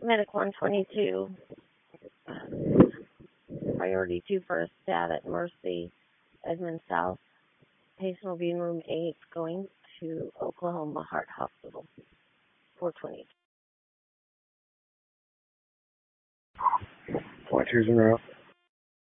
Medic 122, priority 2 for a stab at Mercy, Edmond South. Patient will be in room 8 going to Oklahoma Heart Hospital, 420. 22's in route.